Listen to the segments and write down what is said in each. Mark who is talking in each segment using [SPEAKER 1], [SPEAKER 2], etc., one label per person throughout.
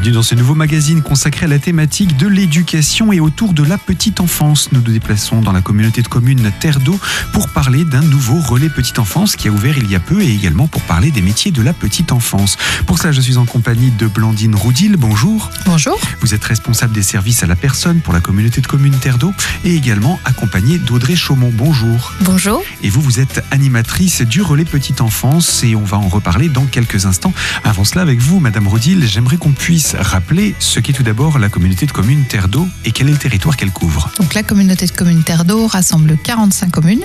[SPEAKER 1] Bienvenue dans ce nouveau magazine consacré à la thématique de l'éducation et autour de la petite enfance. Nous nous déplaçons dans la communauté de communes Terre d'Eau pour parler d'un nouveau relais petite enfance qui a ouvert il y a peu et également pour parler des métiers de la petite enfance. Pour cela, je suis en compagnie de Blandine Roudil. Bonjour.
[SPEAKER 2] Bonjour.
[SPEAKER 1] Vous êtes responsable des services à la personne pour la communauté de communes Terre d'Eau et également accompagnée d'Audrey Chaumont. Bonjour.
[SPEAKER 2] Bonjour.
[SPEAKER 1] Et vous êtes animatrice du relais petite enfance et on va en reparler dans quelques instants. Avant cela, avec vous, Madame Roudil, j'aimerais qu'on puisse rappeler ce qu'est tout d'abord la communauté de communes Terre d'Eau et quel est le territoire qu'elle couvre.
[SPEAKER 2] Donc la communauté de communes Terre d'Eau rassemble 45 communes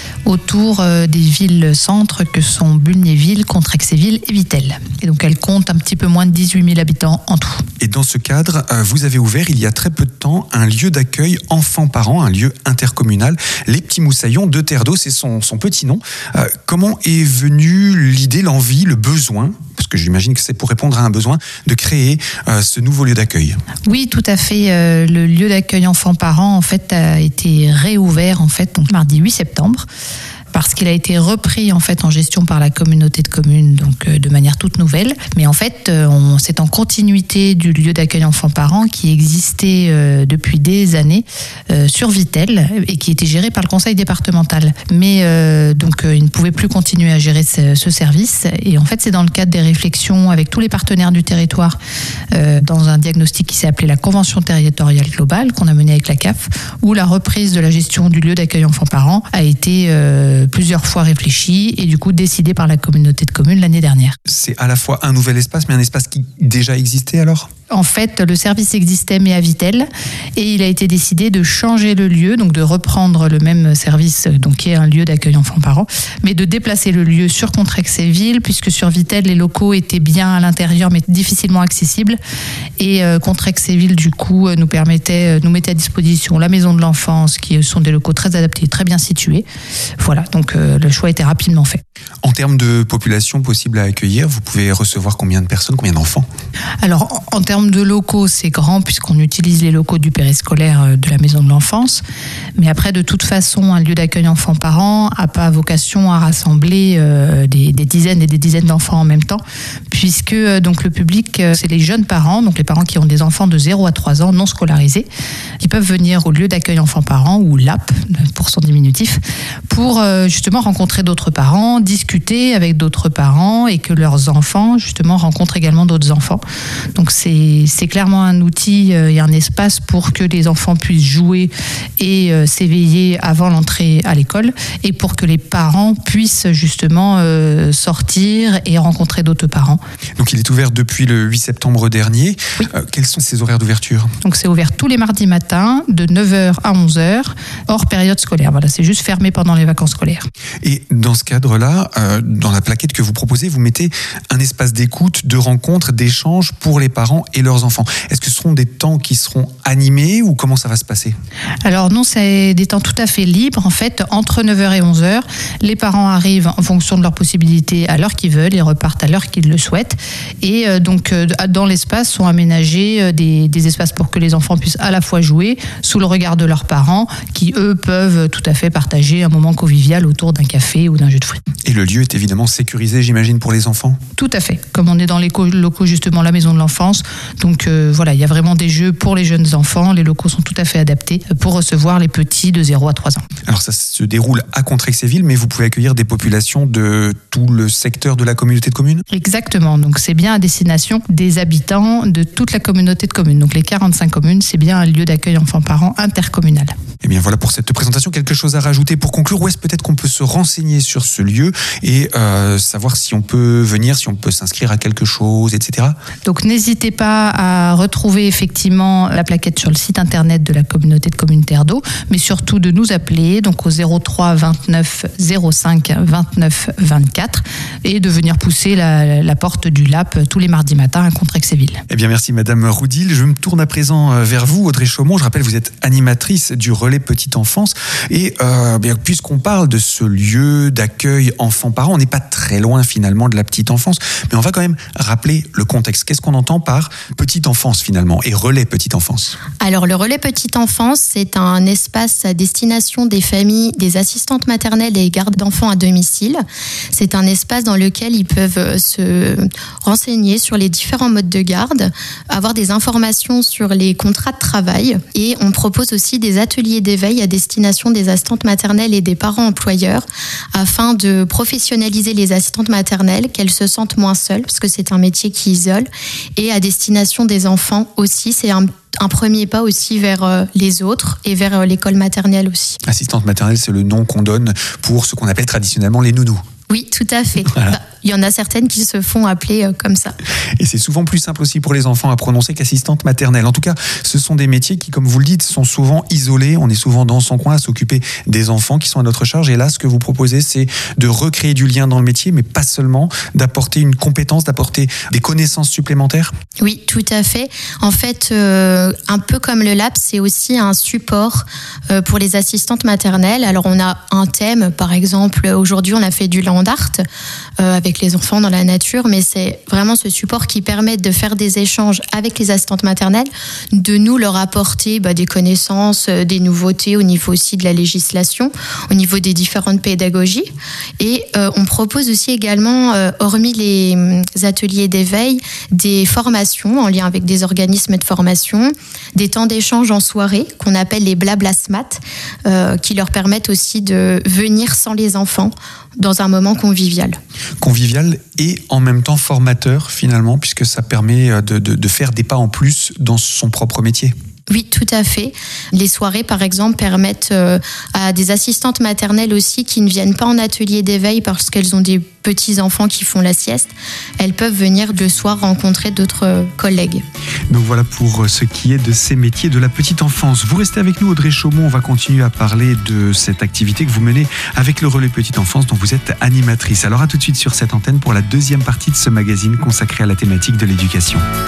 [SPEAKER 2] autour des villes-centres que sont Bulgnéville, Contrexéville et Vittel. Et donc elle compte un petit peu moins de 18 000 habitants en tout.
[SPEAKER 1] Et dans ce cadre, vous avez ouvert il y a très peu de temps un lieu d'accueil enfants-parents, un lieu intercommunal, les Petits Moussaillons de Terre d'Eau, c'est son petit nom. Comment est venue l'idée, l'envie, le besoin, parce que j'imagine que c'est pour répondre à un besoin, de créer ce nouveau lieu d'accueil?
[SPEAKER 2] Oui, tout à fait. Le lieu d'accueil enfants-parents en fait a été réouvert donc mardi 8 septembre. Parce qu'il a été repris en fait en gestion par la communauté de communes, donc de manière toute nouvelle. Mais en fait, c'est en continuité du lieu d'accueil enfants-parents qui existait depuis des années sur Vittel et qui était géré par le conseil départemental. Mais donc il ne pouvait plus continuer à gérer ce service. Et en fait, c'est dans le cadre des réflexions avec tous les partenaires du territoire, dans un diagnostic qui s'est appelé la Convention territoriale globale qu'on a mené avec la CAF, où la reprise de la gestion du lieu d'accueil enfants-parents a été plusieurs fois réfléchi et du coup décidé par la communauté de communes l'année dernière.
[SPEAKER 1] C'est à la fois un nouvel espace, mais un espace qui déjà existait alors ?
[SPEAKER 2] En fait, le service existait mais à Vittel et il a été décidé de changer le lieu, donc de reprendre le même service, donc qui est un lieu d'accueil enfants-parents, mais de déplacer le lieu sur Contrexéville, puisque sur Vittel, les locaux étaient bien à l'intérieur mais difficilement accessibles et Contrexéville, du coup, nous mettait à disposition la maison de l'enfance, qui sont des locaux très adaptés, très bien situés. Voilà, donc le choix était rapidement fait.
[SPEAKER 1] En termes de population possible à accueillir, vous pouvez recevoir combien de personnes, combien d'enfants ?
[SPEAKER 2] Alors, en termes de locaux, c'est grand puisqu'on utilise les locaux du périscolaire de la maison de l'enfance. Mais après, de toute façon, un lieu d'accueil enfants-parents n'a pas vocation à rassembler des dizaines et des dizaines d'enfants en même temps, puisque donc le public, c'est les jeunes parents, donc les parents qui ont des enfants de 0 à 3 ans non scolarisés, qui peuvent venir au lieu d'accueil enfants-parents, ou LAP pour son diminutif, pour justement rencontrer d'autres parents, discuter avec d'autres parents et que leurs enfants justement rencontrent également d'autres enfants. Donc c'est clairement un outil et un espace pour que les enfants puissent jouer et s'éveiller avant l'entrée à l'école et pour que les parents puissent justement sortir et rencontrer d'autres parents.
[SPEAKER 1] Donc il est ouvert depuis le 8 septembre dernier.
[SPEAKER 2] Oui.
[SPEAKER 1] Quels sont ses horaires d'ouverture ?
[SPEAKER 2] Donc c'est ouvert tous les mardis matins de 9h à 11h hors période scolaire. Voilà, c'est juste fermé pendant les vacances scolaires.
[SPEAKER 1] Et dans ce cadre-là, dans la plaquette que vous proposez, vous mettez un espace d'écoute, de rencontre, d'échange pour les parents et leurs enfants. Est-ce que ce seront des temps qui seront animés ou comment ça va se passer ?
[SPEAKER 2] Alors non, c'est des temps tout à fait libres. En fait, entre 9h et 11h, les parents arrivent en fonction de leurs possibilités à l'heure qu'ils veulent et repartent à l'heure qu'ils le souhaitent. Et donc, dans l'espace sont aménagés des espaces pour que les enfants puissent à la fois jouer sous le regard de leurs parents qui, eux, peuvent tout à fait partager un moment convivial autour d'un café ou d'un jeu de fruits.
[SPEAKER 1] Et le lieu est évidemment sécurisé, j'imagine, pour les enfants ?
[SPEAKER 2] Tout à fait. Comme on est dans les locaux, justement, la maison de l'enfance. Donc voilà, il y a vraiment des jeux pour les jeunes enfants. Les locaux sont tout à fait adaptés pour recevoir les petits de 0 à 3 ans.
[SPEAKER 1] Alors ça se déroule à Contrexéville, mais vous pouvez accueillir des populations de tout le secteur de la communauté de communes ?
[SPEAKER 2] Exactement. Donc c'est bien à destination des habitants de toute la communauté de communes. Donc les 45 communes, c'est bien un lieu d'accueil enfants-parents intercommunal.
[SPEAKER 1] Eh bien voilà pour cette présentation. Quelque chose à rajouter pour conclure ? Où est-ce peut-être qu'on peut se renseigner sur ce lieu et savoir si on peut venir, si on peut s'inscrire à quelque chose, etc.
[SPEAKER 2] Donc n'hésitez pas à retrouver effectivement la plaquette sur le site internet de la communauté de communes Terre d'Eau, mais surtout de nous appeler donc au 03 29 05 29 24 et de venir pousser la porte du LAP tous les mardis matins à Contrexéville.
[SPEAKER 1] Eh bien merci Madame Roudil. Je me tourne à présent vers vous, Audrey Chaumont. Je rappelle, vous êtes animatrice du relais petite enfance et puisqu'on parle de ce lieu d'accueil enfants-parents, on n'est pas très loin finalement de la petite enfance, mais on va quand même rappeler le contexte. Qu'est-ce qu'on entend par petite enfance finalement et relais petite enfance ?
[SPEAKER 3] Alors le relais petite enfance, c'est un espace à destination des familles, des assistantes maternelles et gardes d'enfants à domicile. C'est un espace dans lequel ils peuvent se renseigner sur les différents modes de garde, avoir des informations sur les contrats de travail, et on propose aussi des ateliers d'éveil à destination des assistantes maternelles et des parents employeurs afin de professionnaliser les assistantes maternelles, qu'elles se sentent moins seules parce que c'est un métier qui isole, et à destination des enfants aussi. C'est un premier pas aussi vers les autres et vers l'école maternelle aussi.
[SPEAKER 1] Assistante maternelle, c'est le nom qu'on donne pour ce qu'on appelle traditionnellement les nounous.
[SPEAKER 3] Oui, tout à fait. Voilà. Il y en a certaines qui se font appeler comme ça.
[SPEAKER 1] Et c'est souvent plus simple aussi pour les enfants à prononcer qu'assistante maternelle. En tout cas, ce sont des métiers qui, comme vous le dites, sont souvent isolés. On est souvent dans son coin à s'occuper des enfants qui sont à notre charge. Et là, ce que vous proposez, c'est de recréer du lien dans le métier, mais pas seulement, d'apporter une compétence, d'apporter des connaissances supplémentaires.
[SPEAKER 3] Oui, tout à fait. En fait, un peu comme le lab, c'est aussi un support pour les assistantes maternelles. Alors, on a un thème, par exemple, aujourd'hui, on a fait du land art avec les enfants dans la nature, mais c'est vraiment ce support qui permet de faire des échanges avec les assistantes maternelles, de nous leur apporter des connaissances, des nouveautés au niveau aussi de la législation, au niveau des différentes pédagogies. Et on propose aussi également, hormis les ateliers d'éveil, des formations en lien avec des organismes de formation, des temps d'échange en soirée qu'on appelle les blablasmat, qui leur permettent aussi de venir sans les enfants dans un moment convivial.
[SPEAKER 1] Convivial et en même temps formateur finalement, puisque ça permet de faire des pas en plus dans son propre métier.
[SPEAKER 3] Oui, tout à fait. Les soirées, par exemple, permettent à des assistantes maternelles aussi qui ne viennent pas en atelier d'éveil parce qu'elles ont des petits-enfants qui font la sieste. Elles peuvent venir le soir rencontrer d'autres collègues.
[SPEAKER 1] Donc voilà pour ce qui est de ces métiers de la petite enfance. Vous restez avec nous, Audrey Chaumont. On va continuer à parler de cette activité que vous menez avec le Relais Petite Enfance dont vous êtes animatrice. Alors à tout de suite sur cette antenne pour la deuxième partie de ce magazine consacré à la thématique de l'éducation.